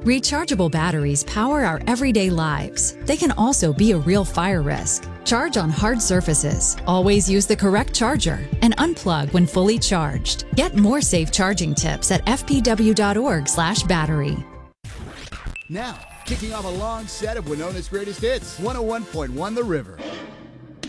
Rechargeable batteries power our everyday lives. They can also be a real fire risk. Charge on hard surfaces. Always use the correct charger and unplug when fully charged. Get more safe charging tips at fpw.org/battery. Now, kicking off a long set of Winona's greatest hits, 101.1 The River.